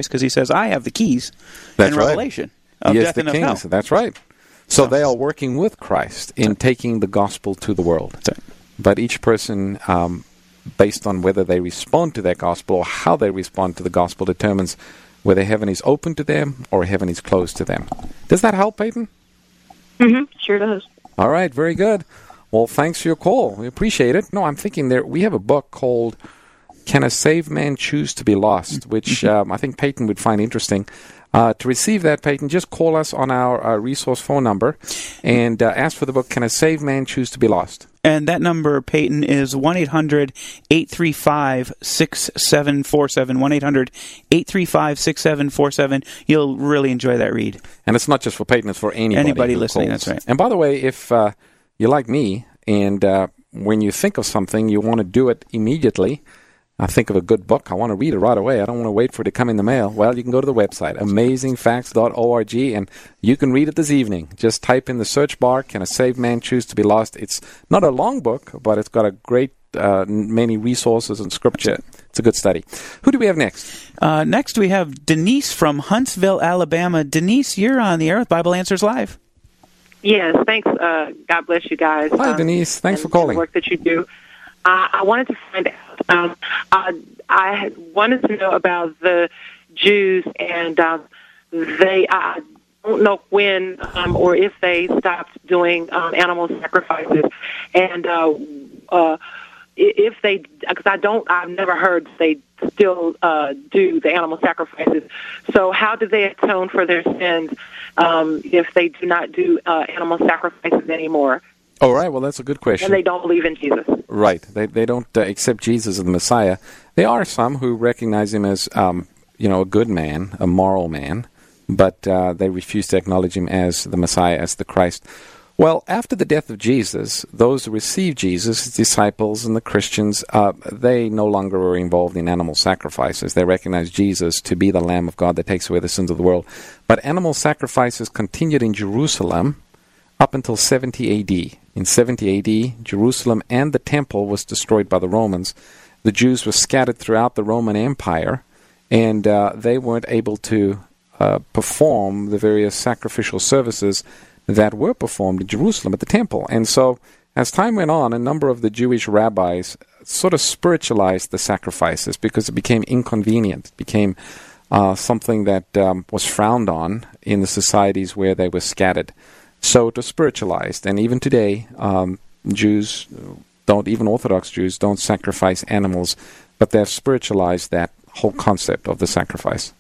because he says, I have the keys That's in right. Revelation of He is death the and of king. hell. That's right. So they are working with Christ in taking the gospel to the world. That's right. But each person, based on whether they respond to that gospel or how they respond to the gospel, determines whether heaven is open to them or heaven is closed to them. Does that help, Peyton? Mm-hmm. Sure does. All right, very good. Well, thanks for your call. We appreciate it. No, I'm thinking we have a book called Can a Saved Man Choose to Be Lost, which I think Peyton would find interesting. To receive that, Peyton, just call us on our resource phone number and ask for the book, Can a Saved Man Choose to Be Lost? And that number, Peyton, is 1-800-835-6747, 1-800-835-6747. You'll really enjoy that read. And it's not just for Peyton, it's for anybody listening, calls. that's right. And by the way, if you're like me, and when you think of something, you want to do it immediately, I think of a good book, I want to read it right away, I don't want to wait for it to come in the mail, well, you can go to the website, amazingfacts.org, and you can read it this evening. Just type in the search bar, Can a Saved Man Choose to Be Lost? It's not a long book, but it's got a great many resources and scripture. It's a good study. Who do we have next? Next we have Denise from Huntsville, Alabama. Denise, you're on the air with Bible Answers Live. Yes, thanks. God bless you guys. Hi, Denise. Thanks for calling. The work that you do. I wanted to find out. I wanted to know about the Jews, and I don't know when or if they stopped doing animal sacrifices, and if they, because I've never heard they still do the animal sacrifices. So how do they atone for their sins if they do not do animal sacrifices anymore? All right, well, that's a good question. And they don't believe in Jesus. Right. They don't accept Jesus as the Messiah. There are some who recognize him as, a good man, a moral man, but they refuse to acknowledge him as the Messiah, as the Christ. Well, after the death of Jesus, those who received Jesus, his disciples and the Christians, they no longer were involved in animal sacrifices. They recognized Jesus to be the Lamb of God that takes away the sins of the world. But animal sacrifices continued in Jerusalem up until 70 A.D. In 70 A.D., Jerusalem and the temple was destroyed by the Romans. The Jews were scattered throughout the Roman Empire, and they weren't able to perform the various sacrificial services that were performed in Jerusalem at the temple. And so, as time went on, a number of the Jewish rabbis sort of spiritualized the sacrifices because it became inconvenient. It became something that was frowned on in the societies where they were scattered. So it was spiritualized, and even today, Jews don't, even Orthodox Jews, don't sacrifice animals, but they've spiritualized that whole concept of the sacrifice.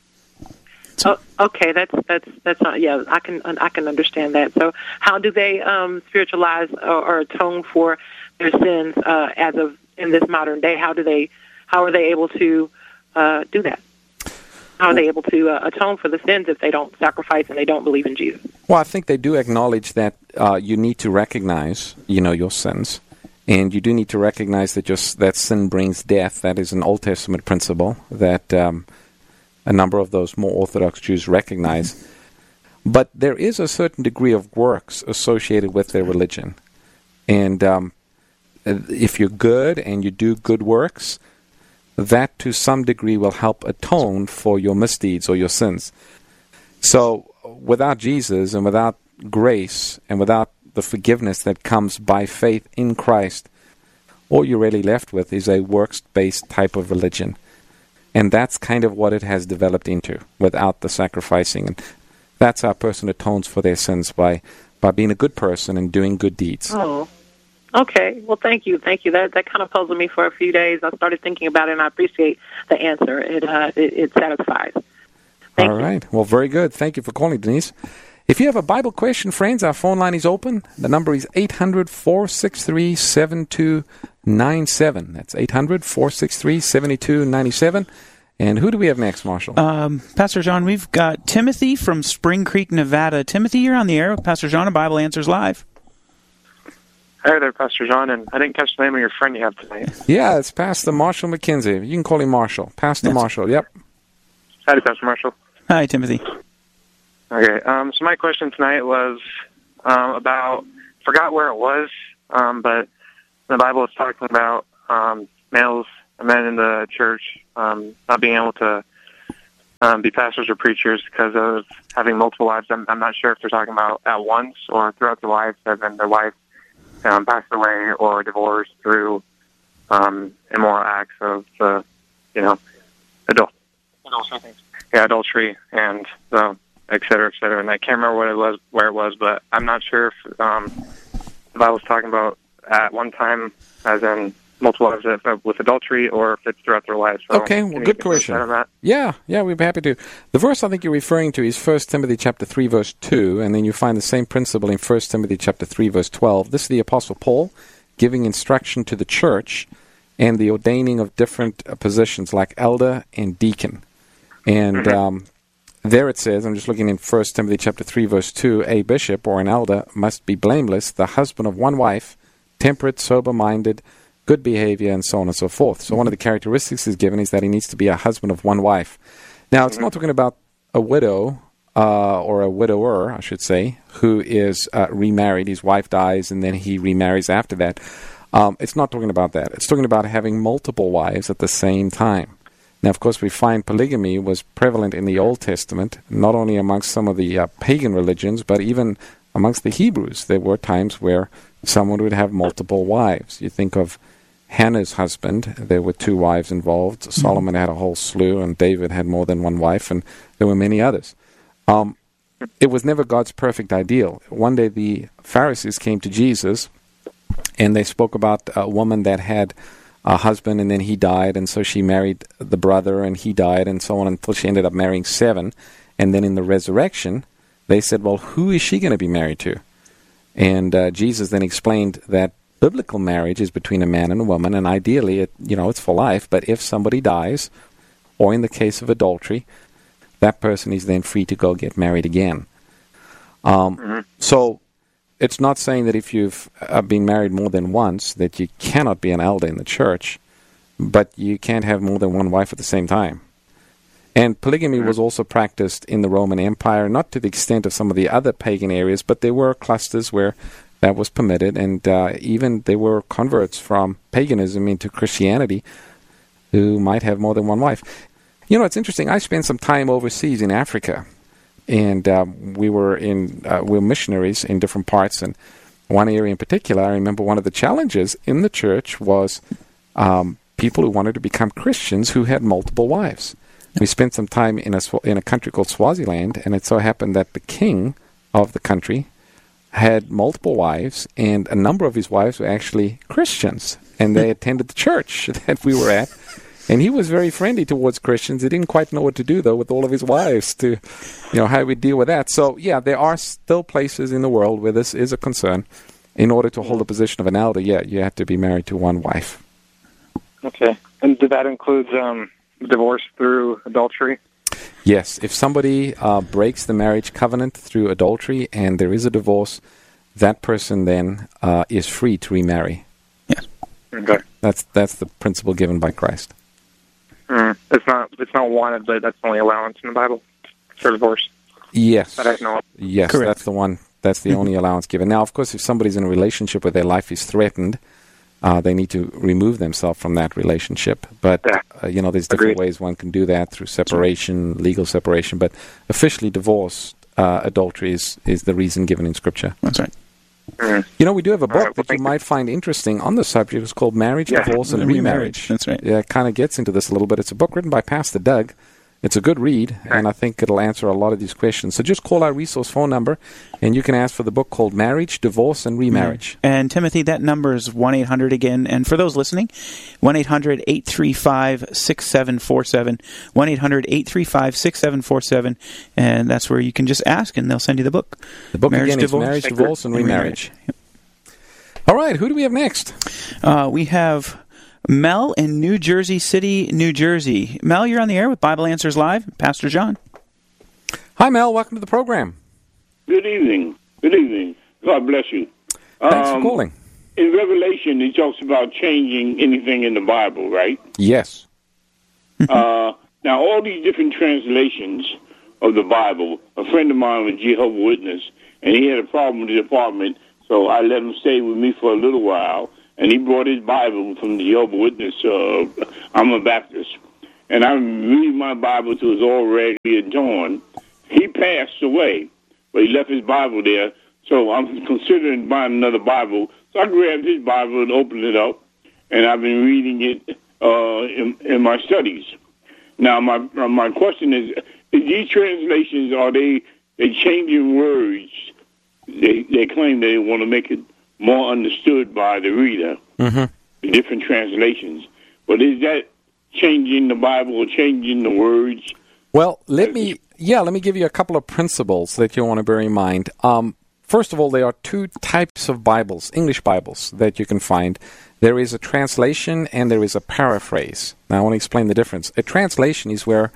Oh, okay, that's not, yeah. I can understand that. So, how do they spiritualize or atone for their sins as of in this modern day? How are they able to do that? How are they able to atone for the sins if they don't sacrifice and they don't believe in Jesus? Well, I think they do acknowledge that you need to recognize, your sins, and you do need to recognize that that sin brings death. That is an Old Testament principle that a number of those more Orthodox Jews recognize. But there is a certain degree of works associated with their religion, and if you're good and you do good works, that to some degree will help atone for your misdeeds or your sins. So without Jesus and without grace and without the forgiveness that comes by faith in Christ, all you're really left with is a works-based type of religion. And that's kind of what it has developed into without the sacrificing. And that's how a person atones for their sins, by being a good person and doing good deeds. Oh. Okay. Well, thank you. That kind of puzzled me for a few days. I started thinking about it, and I appreciate the answer. It satisfies. Thank you. All right. Well, very good. Thank you for calling, Denise. If you have a Bible question, friends, our phone line is open. The number is 800-463-7297. That's 800-463-7297. And who do we have next, Marshall? Pastor John, we've got Timothy from Spring Creek, Nevada. Timothy, you're on the air with Pastor John of Bible Answers Live. Hi there, Pastor John, and I didn't catch the name of your friend you have tonight. Yeah, it's Pastor Marshall McKenzie. You can call him Marshall. Pastor Marshall, yep. Hi, Pastor Marshall. Hi, Timothy. Okay, so my question tonight was about, forgot where it was, but the Bible is talking about males and men in the church not being able to be pastors or preachers because of having multiple wives. I'm not sure if they're talking about at once or throughout their lives, as in their wife passed away or divorced through immoral acts of, adultery and et cetera, et cetera. And I can't remember where it was, but I'm not sure if the Bible's talking about at one time, as in multiple wives with adultery, or if it's throughout their lives. So okay, well, good question. Yeah, we'd be happy to. The verse I think you're referring to is 1 Timothy chapter 3, verse 2, and then you find the same principle in 1 Timothy chapter 3, verse 12. This is the Apostle Paul giving instruction to the church and the ordaining of different positions like elder and deacon. And there it says, I'm just looking in 1 Timothy chapter 3, verse 2, a bishop or an elder must be blameless, the husband of one wife, temperate, sober-minded, good behavior, and so on and so forth. So one of the characteristics he's given is that he needs to be a husband of one wife. Now, it's not talking about a widow or a widower, I should say, who is remarried. His wife dies, and then he remarries after that. It's not talking about that. It's talking about having multiple wives at the same time. Now, of course, we find polygamy was prevalent in the Old Testament, not only amongst some of the pagan religions, but even amongst the Hebrews. There were times where someone would have multiple wives. You think of Hannah's husband. There were 2 wives involved. Solomon had a whole slew, and David had more than one wife, and there were many others. It was never God's perfect ideal. One day the Pharisees came to Jesus, and they spoke about a woman that had a husband, and then he died, and so she married the brother, and he died, and so on, until she ended up marrying 7. And then in the resurrection, they said, well, who is she going to be married to? And Jesus then explained that biblical marriage is between a man and a woman, and ideally, it's for life. But if somebody dies, or in the case of adultery, that person is then free to go get married again. So it's not saying that if you've been married more than once that you cannot be an elder in the church, but you can't have more than one wife at the same time. And polygamy was also practiced in the Roman Empire, not to the extent of some of the other pagan areas, but there were clusters where that was permitted, and even there were converts from paganism into Christianity who might have more than one wife. It's interesting. I spent some time overseas in Africa, and we were missionaries in different parts, and one area in particular, I remember one of the challenges in the church was people who wanted to become Christians who had multiple wives. We spent some time in a country called Swaziland, and it so happened that the king of the country had multiple wives, and a number of his wives were actually Christians, and they attended the church that we were at. And he was very friendly towards Christians. He didn't quite know what to do, though, with all of his wives to, how we deal with that. So, yeah, there are still places in the world where this is a concern. In order to hold the position of an elder, you have to be married to one wife. Okay. And that includes divorce through adultery? Yes. If somebody breaks the marriage covenant through adultery and there is a divorce, that person then is free to remarry. Yes. Okay. That's the principle given by Christ. It's not wanted, but that's the only allowance in the Bible for divorce. Yes. That I know. Yes, correct. That's the one. That's the only allowance given. Now, of course, if somebody's in a relationship where their life is threatened, they need to remove themselves from that relationship. But, there's different ways one can do that through separation, legal separation. But officially divorce, adultery is the reason given in Scripture. That's right. We do have a book that you might find interesting on the subject. It's called Marriage, Divorce, and Remarriage. That's right. Yeah, it kind of gets into this a little bit. It's a book written by Pastor Doug. It's a good read, and I think it'll answer a lot of these questions. So just call our resource phone number, and you can ask for the book called Marriage, Divorce, and Remarriage. And, Timothy, that number is 1-800 again. And for those listening, 1-800-835-6747, 1-800-835-6747, and that's where you can just ask, and they'll send you the book. The book again is Marriage, Divorce, and Remarriage. Yep. All right, who do we have next? We have Mel in New Jersey City, New Jersey. Mel, you're on the air with Bible Answers Live. Pastor John. Hi, Mel. Welcome to the program. Good evening. Good evening. God bless you. Thanks for calling. In Revelation, he talks about changing anything in the Bible, right? Yes. Now, all these different translations of the Bible, a friend of mine was a Jehovah's Witness, and he had a problem with the apartment, so I let him stay with me for a little while. And he brought his Bible from the Jehovah's Witness. I'm a Baptist. and I read my Bible till it's all raggedy and torn. He passed away, but he left his Bible there. So I'm considering buying another Bible. So I grabbed his Bible and opened it up, and I've been reading it in my studies. Now, my question is these translations, are they changing words? They claim they want to make it more understood by the reader, the different translations. But is that changing the Bible or changing the words? Well, let me give you a couple of principles that you want to bear in mind. First of all, there are two types of Bibles, English Bibles, that you can find. There is a translation and there is a paraphrase. Now, I want to explain the difference. A translation is where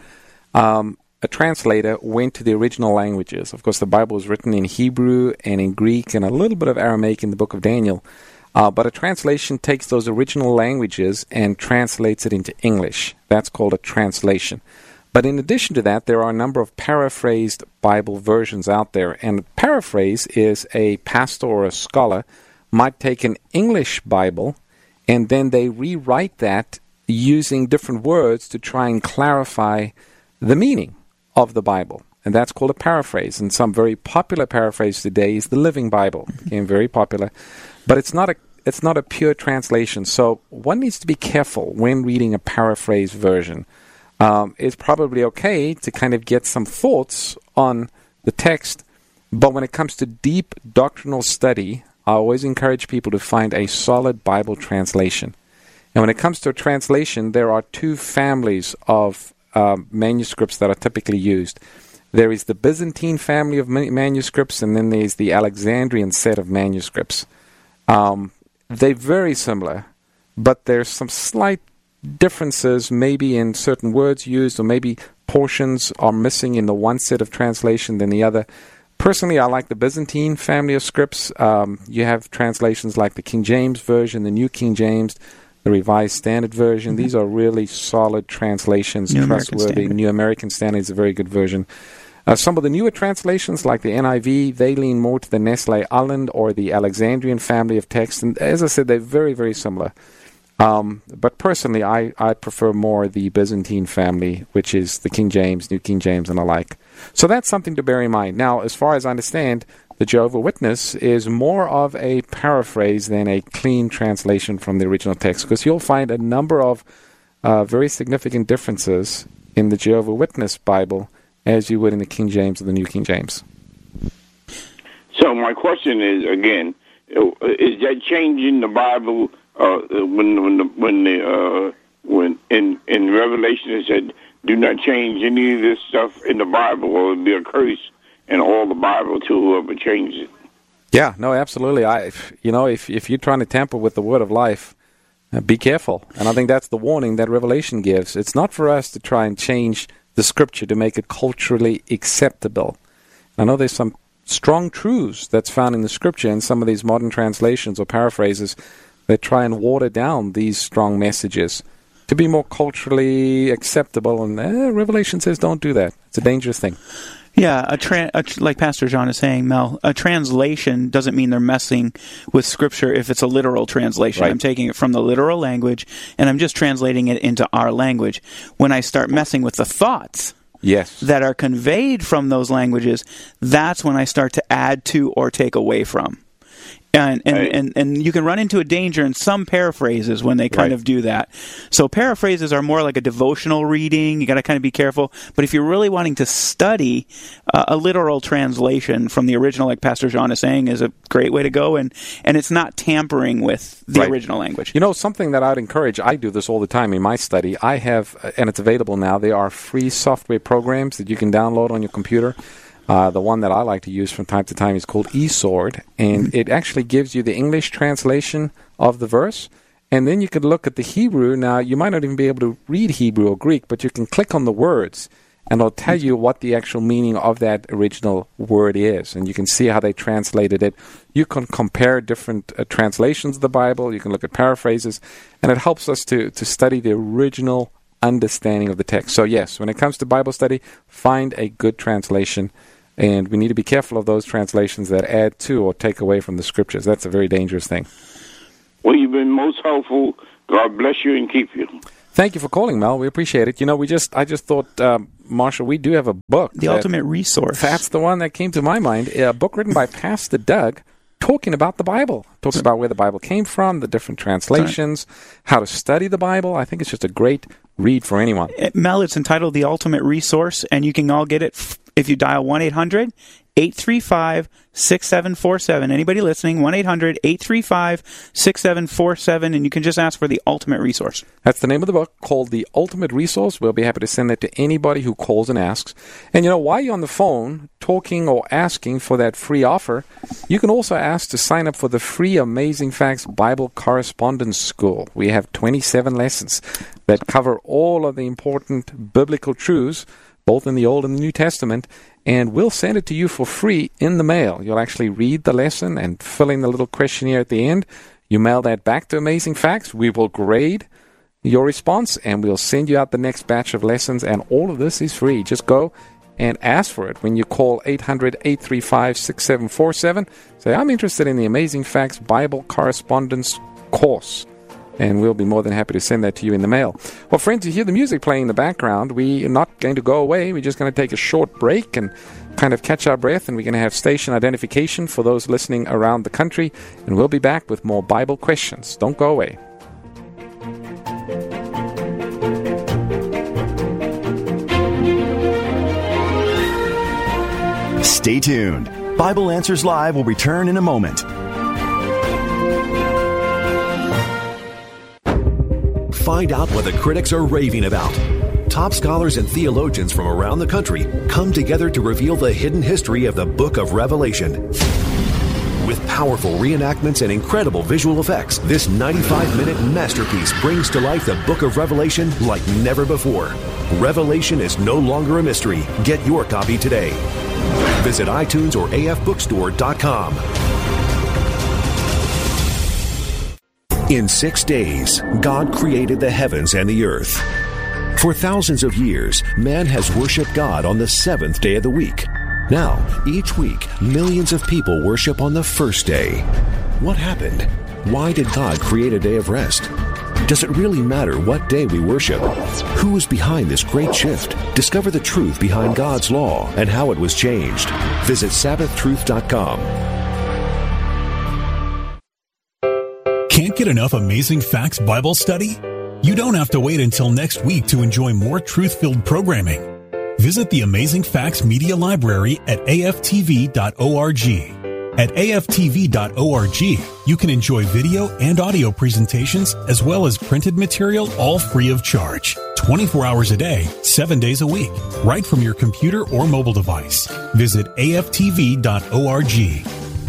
a translator went to the original languages. Of course, the Bible is written in Hebrew and in Greek and a little bit of Aramaic in the book of Daniel. But a translation takes those original languages and translates it into English. That's called a translation. But in addition to that, there are a number of paraphrased Bible versions out there. And paraphrase is a pastor or a scholar might take an English Bible and then they rewrite that using different words to try and clarify the meaning of the Bible. And that's called a paraphrase. And some very popular paraphrase today is the Living Bible. Became very popular. But it's not a pure translation. So one needs to be careful when reading a paraphrase version. It's probably okay to kind of get some thoughts on the text, but when it comes to deep doctrinal study, I always encourage people to find a solid Bible translation. And when it comes to a translation, there are two families of manuscripts that are typically used. There is the Byzantine family of manuscripts, and then there's the Alexandrian set of manuscripts. They're very similar, but there's some slight differences maybe in certain words used, or maybe portions are missing in the one set of translation than the other. Personally, I like the Byzantine family of scripts. You have translations like the King James Version, the New King James, the Revised Standard Version. These are really solid translations, trustworthy. New American Standard is a very good version. Some of the newer translations, like the NIV, they lean more to the Nestle Aland or the Alexandrian family of texts. And as I said, they're very, very similar. But personally, I prefer more the Byzantine family, which is the King James, New King James, and the like. So that's something to bear in mind. Now, as far as I understand, the Jehovah's Witness is more of a paraphrase than a clean translation from the original text, because you'll find a number of very significant differences in the Jehovah's Witness Bible as you would in the King James or the New King James. So my question is, again, is that changing the Bible? When in Revelation it said, "Do not change any of this stuff in the Bible, or it'll be a curse in all the Bible to whoever changes it." Yeah, no, absolutely. If you're trying to tamper with the Word of Life, be careful. And I think that's the warning that Revelation gives. It's not for us to try and change the Scripture to make it culturally acceptable. I know there's some strong truths that's found in the Scripture in some of these modern translations or paraphrases that try and water down these strong messages to be more culturally acceptable. And Revelation says don't do that. It's a dangerous thing. Yeah, like Pastor John is saying, Mel, a translation doesn't mean they're messing with Scripture if it's a literal translation. Right. I'm taking it from the literal language, and I'm just translating it into our language. When I start messing with the thoughts that are conveyed from those languages, that's when I start to add to or take away from. And you can run into a danger in some paraphrases when they kind of do that. So paraphrases are more like a devotional reading. You got to kind of be careful. But if you're really wanting to study, a literal translation from the original, like Pastor John is saying, is a great way to go. And it's not tampering with the original language. You know, something that I'd encourage, I do this all the time in my study. I have, and it's available now, there are free software programs that you can download on your computer. The one that I like to use from time to time is called eSword, and it actually gives you the English translation of the verse, and then you can look at the Hebrew. Now, you might not even be able to read Hebrew or Greek, but you can click on the words, and it'll tell you what the actual meaning of that original word is, and you can see how they translated it. You can compare different translations of the Bible. You can look at paraphrases, and it helps us to study the original understanding of the text. So, yes, when it comes to Bible study, find a good translation. And we need to be careful of those translations that add to or take away from the Scriptures. That's a very dangerous thing. Well, you've been most helpful. God bless you and keep you. Thank you for calling, Mel. We appreciate it. You know, I just thought, Marshall, we do have a book. The Ultimate Resource. That's the one that came to my mind. A book written by Pastor Doug talking about the Bible. Talks about where the Bible came from, the different translations, how to study the Bible. I think it's just a great read for anyone. Mel, it's entitled The Ultimate Resource, and you can all get it if you dial 1-800-835-6747. Anybody listening, 1-800-835-6747, and you can just ask for The Ultimate Resource. That's the name of the book, called The Ultimate Resource. We'll be happy to send that to anybody who calls and asks. And, you know, while you're on the phone talking or asking for that free offer, you can also ask to sign up for the free Amazing Facts Bible Correspondence School. We have 27 lessons that cover all of the important biblical truths, both in the Old and the New Testament, and we'll send it to you for free in the mail. You'll actually read the lesson and fill in the little questionnaire at the end. You mail that back to Amazing Facts. We will grade your response, and we'll send you out the next batch of lessons, and all of this is free. Just go and ask for it when you call 800-835-6747. Say, I'm interested in the Amazing Facts Bible Correspondence course. And we'll be more than happy to send that to you in the mail. Well, friends, you hear the music playing in the background. We are not going to go away. We're just going to take a short break and kind of catch our breath, and we're going to have station identification for those listening around the country, and we'll be back with more Bible questions. Don't go away. Stay tuned. Bible Answers Live will return in a moment. Find out what the critics are raving about. Top scholars and theologians from around the country come together to reveal the hidden history of the Book of Revelation. With powerful reenactments and incredible visual effects, this 95-minute masterpiece brings to life the Book of Revelation like never before. Revelation is no longer a mystery. Get your copy today. Visit iTunes or afbookstore.com. In 6 days, God created the heavens and the earth. For thousands of years, man has worshiped God on the seventh day of the week. Now, each week, millions of people worship on the first day. What happened? Why did God create a day of rest? Does it really matter what day we worship? Who is behind this great shift? Discover the truth behind God's law and how it was changed. Visit SabbathTruth.com. Can't get enough Amazing Facts Bible study? You don't have to wait until next week to enjoy more truth-filled programming. Visit the Amazing Facts Media Library at aftv.org. At aftv.org, you can enjoy video and audio presentations as well as printed material, all free of charge. 24 hours a day, 7 days a week, right from your computer or mobile device. Visit aftv.org.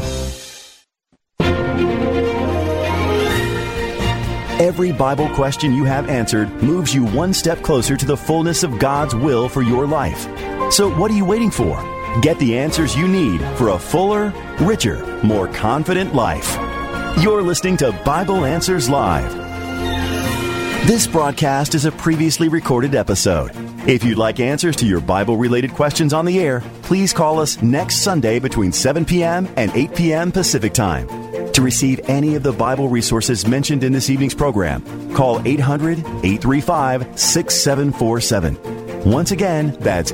Every Bible question you have answered moves you one step closer to the fullness of God's will for your life. So what are you waiting for? Get the answers you need for a fuller, richer, more confident life. You're listening to Bible Answers Live. This broadcast is a previously recorded episode. If you'd like answers to your Bible-related questions on the air, please call us next Sunday between 7 p.m. and 8 p.m. Pacific Time. To receive any of the Bible resources mentioned in this evening's program, call 800-835-6747. Once again, that's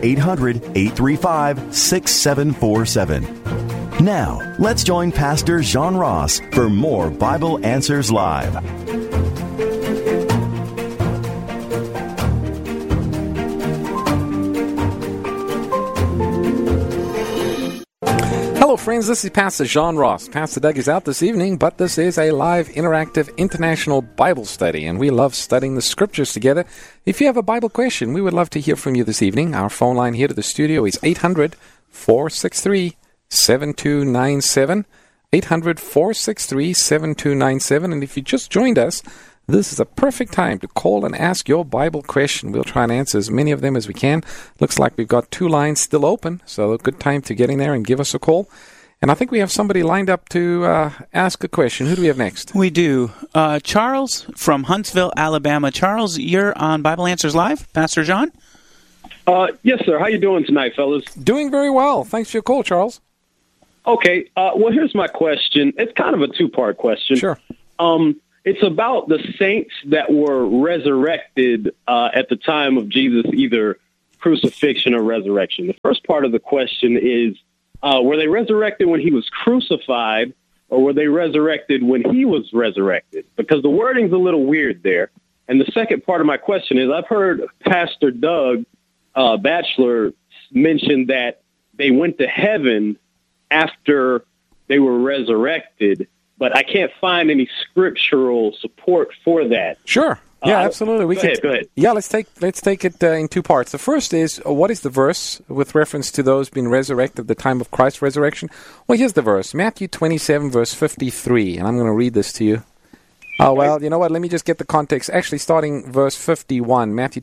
800-835-6747. Now, let's join Pastor John Ross for more Bible Answers Live. Hello, friends. This is Pastor John Ross. Pastor Doug is out this evening, but this is a live, interactive, international Bible study, and we love studying the Scriptures together. If you have a Bible question, we would love to hear from you this evening. Our phone line here to the studio is 800-463-7297, 800-463-7297, and if you just joined us, this is a perfect time to call and ask your Bible question. We'll try and answer as many of them as we can. Looks like we've got 2 lines still open, so a good time to get in there and give us a call. And I think we have somebody lined up to ask a question. Who do we have next? We do. Charles from Huntsville, Alabama. Charles, you're on Bible Answers Live. Pastor John? Yes, sir. How you doing tonight, fellas? Doing very well. Thanks for your call, Charles. Okay. Well, here's my question. It's kind of a 2-part question. Sure. it's about the saints that were resurrected at the time of Jesus, either crucifixion or resurrection. The first part of the question is, were they resurrected when he was crucified, or were they resurrected when he was resurrected? Because the wording's a little weird there. And the second part of my question is, I've heard Pastor Doug Batchelor mention that they went to heaven after they were resurrected, but I can't find any scriptural support for that. Sure. Yeah, absolutely. Go ahead. Yeah, let's take it in two parts. The first is, what is the verse with reference to those being resurrected at the time of Christ's resurrection? Well, here's the verse, Matthew 27, verse 53, and I'm going to read this to you. Oh, well, you know what? Let me just get the context. Actually, starting verse 51, Matthew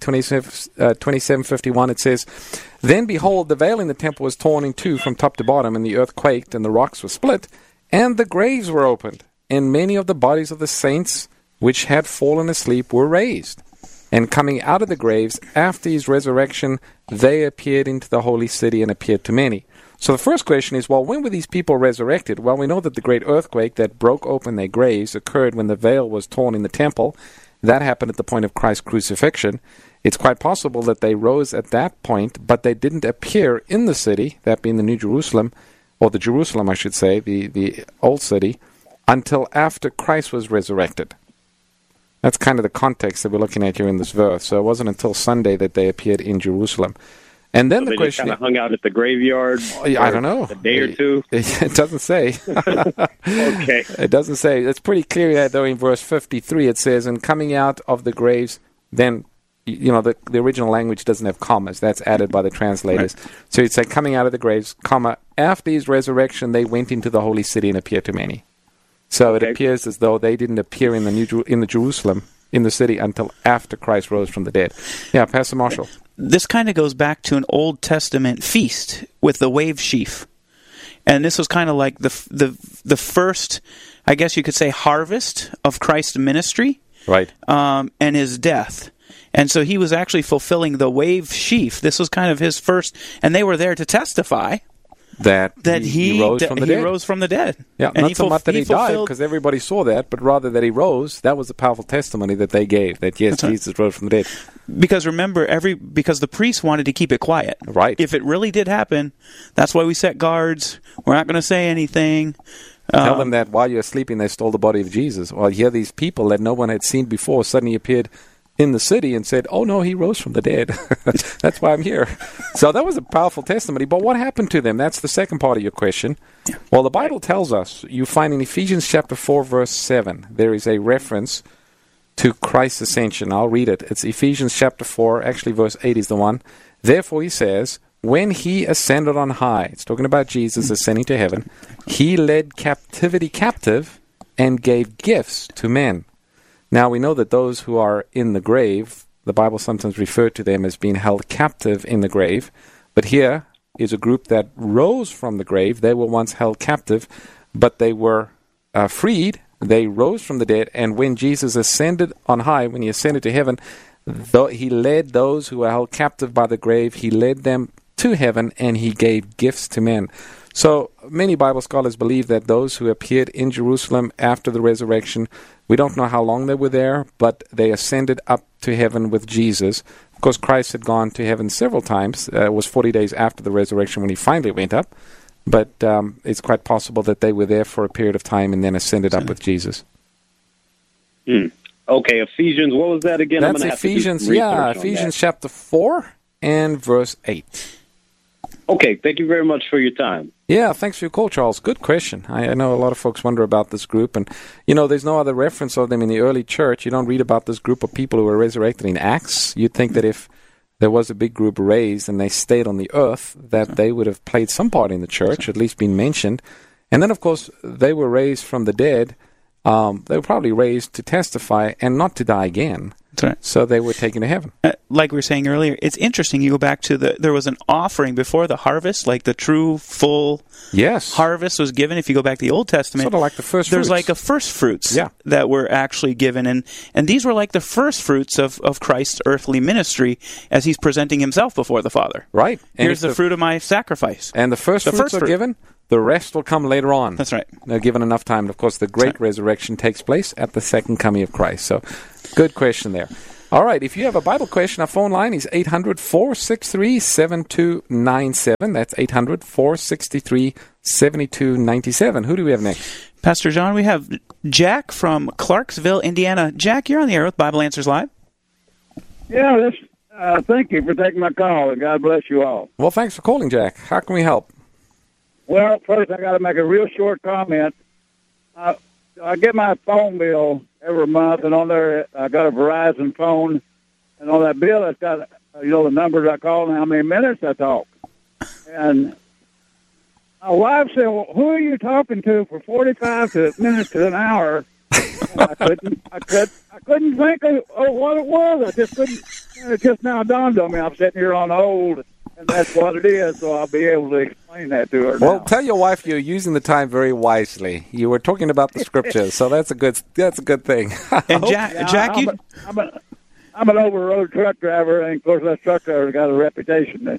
27, 51, it says, "Then behold, the veil in the temple was torn in two from top to bottom, and the earth quaked, and the rocks were split, and the graves were opened, and many of the bodies of the saints which had fallen asleep were raised. And coming out of the graves after his resurrection, they appeared into the holy city and appeared to many." So the first question is, well, when were these people resurrected? Well, we know that the great earthquake that broke open their graves occurred when the veil was torn in the temple. That happened at the point of Christ's crucifixion. It's quite possible that they rose at that point, but they didn't appear in the city, that being the New Jerusalem, or the Jerusalem, I should say, the old city, until after Christ was resurrected. That's kind of the context that we're looking at here in this verse. So it wasn't until Sunday that they appeared in Jerusalem. And then so the question, kind of hung out at the graveyard. I don't know, a day or two. It doesn't say. Okay, it doesn't say. It's pretty clear though. In verse 53, it says, "And coming out of the graves." Then, you know, the original language doesn't have commas. That's added by the translators. Right. So it's like coming out of the graves, comma, after his resurrection, they went into the holy city and appeared to many. So it appears as though they didn't appear in the Jerusalem, in the city, until after Christ rose from the dead. Yeah, Pastor Marshall. This kind of goes back to an Old Testament feast with the wave sheaf. And this was kind of like the first, I guess you could say, harvest of Christ's ministry. Right. And his death. And so he was actually fulfilling the wave sheaf. This was kind of his first, and they were there to testify that he rose from the dead. Yeah, and not so much that he died, because everybody saw that, but rather that he rose. That was the powerful testimony that they gave, that yes, Jesus rose from the dead. Because remember, because the priests wanted to keep it quiet. Right. If it really did happen, that's why we set guards. We're not going to say anything. Tell them that while you're sleeping, they stole the body of Jesus. Well, here these people that no one had seen before suddenly appeared in the city and said, "Oh no, he rose from the dead." That's why I'm here. So that was a powerful testimony. But what happened to them? That's the second part of your question. Yeah. Well, the Bible tells us, you find in Ephesians chapter 4, verse 7, there is a reference to Christ's ascension. I'll read it. It's Ephesians chapter 4, actually verse 8 is the one. "Therefore, he says, when he ascended on high," it's talking about Jesus ascending to heaven, "he led captivity captive and gave gifts to men." Now, we know that those who are in the grave, the Bible sometimes referred to them as being held captive in the grave. But here is a group that rose from the grave. They were once held captive, but they were freed. They rose from the dead. And when Jesus ascended on high, when he ascended to heaven, he led those who were held captive by the grave. He led them to heaven, and he gave gifts to men. So many Bible scholars believe that those who appeared in Jerusalem after the resurrection, we don't know how long they were there, but they ascended up to heaven with Jesus. Of course, Christ had gone to heaven several times. It was 40 days after the resurrection when he finally went up. But it's quite possible that they were there for a period of time and then ascended up with Jesus. Okay, Ephesians, what was that again? That's Ephesians, Ephesians chapter 4 and verse 8. Okay, thank you very much for your time. Yeah, thanks for your call, Charles. Good question. I know a lot of folks wonder about this group, and there's no other reference of them in the early church. You don't read about this group of people who were resurrected in Acts. You'd think that if there was a big group raised and they stayed on the earth, that they would have played some part in the church, at least been mentioned. And then, of course, they were raised from the dead. They were probably raised to testify and not to die again. That's right. So they were taken to heaven. Like we were saying earlier, it's interesting. You go back to there was an offering before the harvest, like the true full harvest was given. If you go back to the Old Testament, sort of like the first there's fruits. Like a first fruits that were actually given, and these were like the first fruits of Christ's earthly ministry as he's presenting himself before the Father. Right. Here's the fruit of my sacrifice. And the first fruits are given. The rest will come later on. That's right. Given enough time. Of course, the great resurrection takes place at the second coming of Christ. So, good question there. All right, if you have a Bible question, our phone line is 800-463-7297. That's 800-463-7297. Who do we have next? Pastor John, we have Jack from Clarksville, Indiana. Jack, you're on the air with Bible Answers Live. Yeah, thank you for taking my call, and God bless you all. Well, thanks for calling, Jack. How can we help? Well, first I got to make a real short comment. I get my phone bill every month, and on there I got a Verizon phone, and on that bill it's got the numbers I call and how many minutes I talk. And my wife said, "Well, who are you talking to for 45 minutes to an hour?" I couldn't think of what it was. I just couldn't. It just now dawned on me. I'm sitting here on hold, and that's what it is. So I'll be able to explain that to her. Well, now. Tell your wife you're using the time very wisely. You were talking about the scriptures, so that's a good thing. And Jack, I'm an over-road truck driver, and of course that truck driver's got a reputation.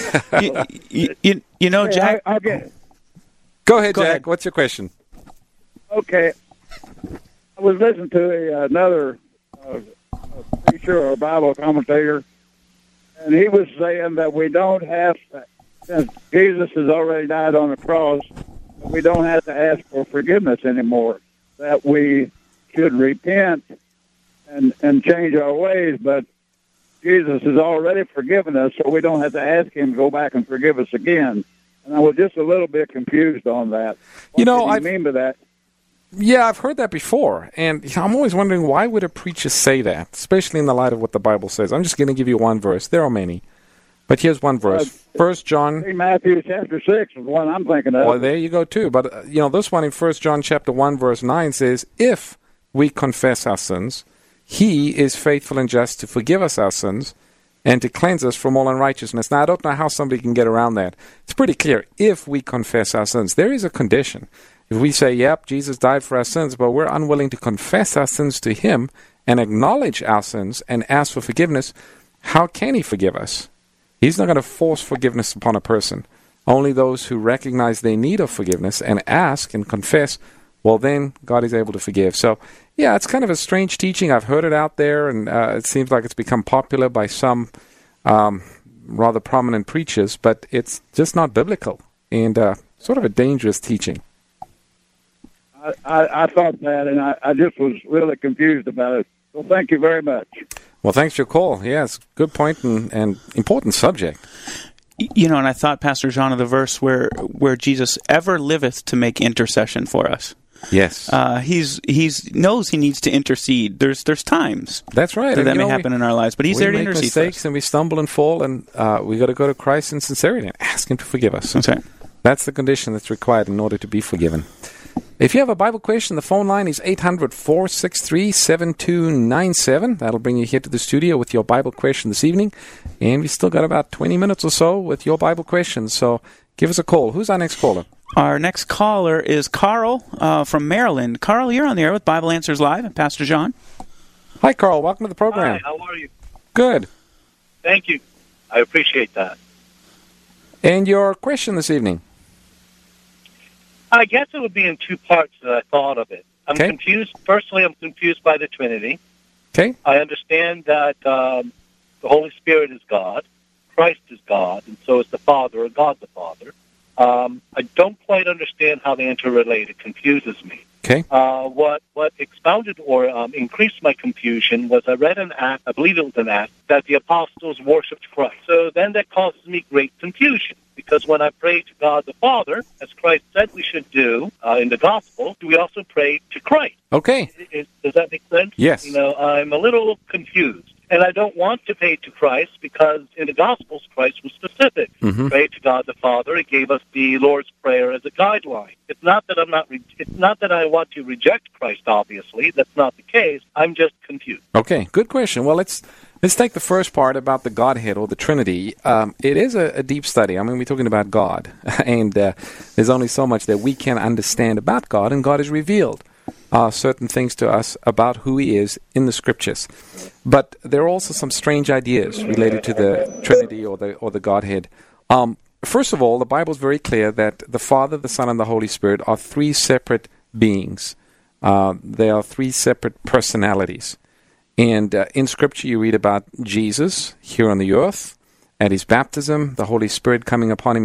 you know, Jack. Go ahead, Jack. What's your question? Okay. I was listening to another preacher or Bible commentator, and he was saying that we don't have to, since Jesus has already died on the cross, we don't have to ask for forgiveness anymore, that we should repent and change our ways, but Jesus has already forgiven us, so we don't have to ask him to go back and forgive us again. And I was just a little bit confused on that. What do you mean by that? Yeah, I've heard that before, and I'm always wondering, why would a preacher say that, especially in the light of what the Bible says? I'm just going to give you one verse. There are many, but here's one verse. 1 John... Matthew chapter 6 is one I'm thinking of. Well, there you go, too. But, this one in 1 John chapter 1, verse 9 says, if we confess our sins, he is faithful and just to forgive us our sins and to cleanse us from all unrighteousness. Now, I don't know how somebody can get around that. It's pretty clear. If we confess our sins, there is a condition. If we say, yep, Jesus died for our sins, but we're unwilling to confess our sins to him and acknowledge our sins and ask for forgiveness, how can he forgive us? He's not going to force forgiveness upon a person. Only those who recognize their need of forgiveness and ask and confess, well, then God is able to forgive. So, yeah, it's kind of a strange teaching. I've heard it out there, and it seems like it's become popular by some rather prominent preachers, but it's just not biblical and sort of a dangerous teaching. I thought that, and I just was really confused about it. So thank you very much. Well, thanks for your call. Yes, good point and important subject. And I thought, Pastor John, of the verse where Jesus ever liveth to make intercession for us. Yes. He's knows he needs to intercede. There's times. That's right. That may happen in our lives, but he's there to intercede. We make mistakes and we stumble and fall, and we got to go to Christ in sincerity and ask him to forgive us. That's right. That's the condition that's required in order to be forgiven. If you have a Bible question, the phone line is 800-463-7297. That'll bring you here to the studio with your Bible question this evening. And we still got about 20 minutes or so with your Bible questions, so give us a call. Who's our next caller? Our next caller is Carl from Maryland. Carl, you're on the air with Bible Answers Live and Pastor John. Hi, Carl. Welcome to the program. Hi, how are you? Good. Thank you. I appreciate that. And your question this evening? I guess it would be in two parts that I thought of it. I'm confused. Personally, I'm confused by the Trinity. Okay. I understand that the Holy Spirit is God, Christ is God, and so is the Father, or God the Father. I don't quite understand how they interrelate. It confuses me. Okay. What expounded or increased my confusion was I read an act, I believe it was an act, that the apostles worshipped Christ. So then that causes me great confusion. Because when I pray to God the Father, as Christ said we should do in the Gospel, we also pray to Christ. Okay. Does that make sense? Yes. I'm a little confused. And I don't want to pray to Christ because in the Gospels, Christ was specific. Mm-hmm. Pray to God the Father. He gave us the Lord's Prayer as a guideline. It's not that it's not that I want to reject Christ, obviously. That's not the case. I'm just confused. Okay, good question. Well, let's take the first part about the Godhead or the Trinity. It is a deep study. I mean, we're talking about God, and there's only so much that we can understand about God, and God is revealed certain things to us about who He is in the Scriptures. But there are also some strange ideas related to the Trinity or the Godhead. first of all, the Bible is very clear that the Father, the Son, and the Holy Spirit are three separate beings. They are three separate personalities. And in Scripture, you read about Jesus here on the earth, at his baptism, the Holy Spirit coming upon him